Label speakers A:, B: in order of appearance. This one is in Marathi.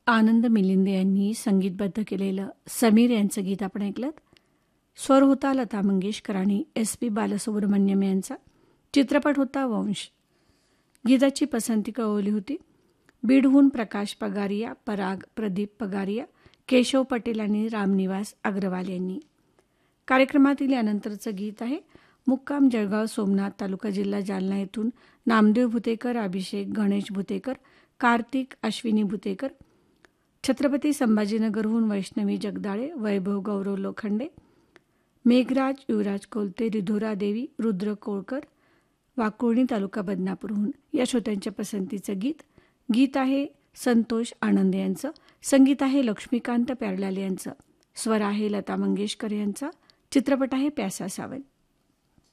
A: आनंद मिलिंद यांनी संगीतबद्ध केलेलं समीर यांचं गीत आपण ऐकलं. स्वर होता लता मंगेशकर आणि SP बालसुब्रमण्यम यांचा. चित्रपट होता वंश. गीताची पसंती कळवली होती बीडहून प्रकाश पगारिया, पराग प्रदीप पगारिया, केशव पटेल आणि रामनिवास अग्रवाल यांनी. कार्यक्रमातील यानंतरचं गीत आहे मुक्काम जळगाव सोमनाथ तालुका जिल्हा जालना येथून नामदेव भुतेकर, अभिषेक गणेश भुतेकर, कार्तिक अश्विनी भुतेकर, छत्रपती संभाजीनगरहून वैष्णवी जगदाळे, वैभव गौरव लोखंडे, मेघराज युवराज कोलते, रिधोरा देवी, रुद्र कोळकर, वाकुळणी तालुका बदनापूरहून या श्रोत्यांच्या पसंतीचं गीत. गीत आहे संतोष आनंद यांचं. संगीत आहे लक्ष्मीकांत प्यारलाल यांचं. स्वर आहे लता मंगेशकर यांचा. चित्रपट आहे प्यासा सावन.